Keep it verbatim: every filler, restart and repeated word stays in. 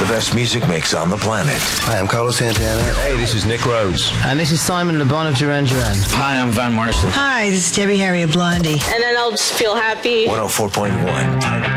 the best music mix on the planet. Hi, I'm Carlos Santana. Hey, this is Nick Rhodes. And this is Simon Le Bon of Duran Duran. Hi, I'm Van Morrison. Hi, this is Debbie Harry of Blondie. And then I'll just feel happy. one oh four point one.